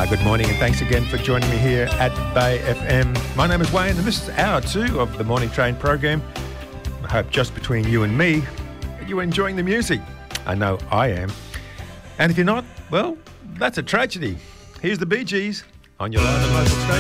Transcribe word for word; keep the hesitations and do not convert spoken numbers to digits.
Good morning and thanks again for joining me here at Bay F M. My name is Wayne and this is hour two of the Morning Train program. I hope just between you and me that you're enjoying the music. I know I am. And if you're not, well, that's a tragedy. Here's the Bee Gees on your London local station.